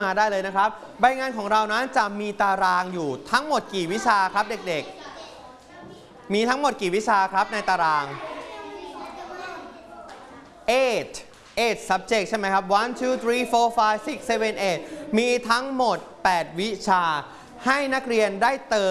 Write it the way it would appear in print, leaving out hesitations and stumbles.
มาได้เลยนะครับใบงานของเรานั้นจะมีตารางอยู่ทั้งหมดกี่วิชาครับเด็กๆมีทั้งหมดกี่วิชาครับในตาราง 8 subject ใช่ไหมครับ 1 2 3 4 5 6 7 8มีทั้งหมด8วิชาให้นักเรียนได้เติม